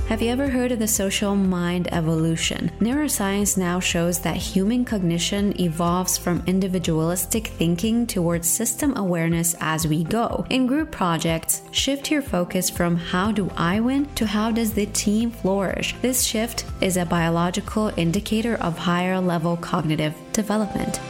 Have you ever heard of the social mind evolution? Neuroscience now shows that human cognition evolves from individualistic thinking towards system awareness as we go. In group projects, shift your focus from how do I win to how does the team flourish. This shift is a biological indicator of higher level cognitive development.